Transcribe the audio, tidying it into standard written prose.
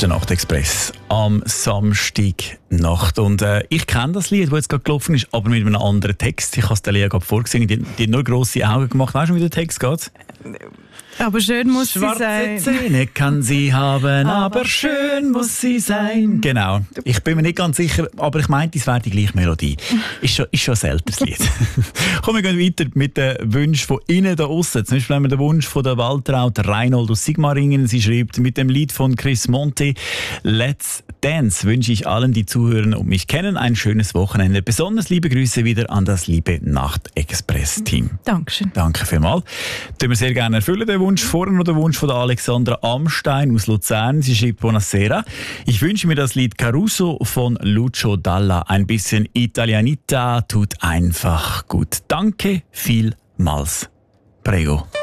ist der Nachtexpress am Samstagnacht. Und ich kenne das Lied, das jetzt gerade gelaufen ist, aber mit einem anderen Text. Ich habe es der Lea gerade vorgesungen. Die hat nur grosse Augen gemacht. Weißt du, wie der Text geht? Aber schön muss sie sein. Schwarze Zähne kann sie haben, aber schön muss sie sein. Genau. Ich bin mir nicht ganz sicher, aber ich meinte, es wäre die gleiche Melodie. Ist schon ein älteres Lied. Komm, wir gehen weiter mit den Wünschen von innen da aussen. Zum Beispiel haben wir den Wunsch von der Waltraud Reinhold aus Sigmaringen. Sie schreibt mit dem Lied von Chris Monti «Let's Dance» wünsche ich allen, die zuhören und mich kennen, ein schönes Wochenende. Besonders liebe Grüße wieder an das liebe Nacht-Express-Team. Dankeschön. Danke vielmals. Den wir sehr gerne erfüllen, den Wunsch. Vorher noch der Wunsch von der Alexandra Amstein aus Luzern. Sie schreibt «Buonasera. Ich wünsche mir das Lied Caruso von Lucio Dalla. Ein bisschen Italianita tut einfach gut. Danke vielmals. Prego.»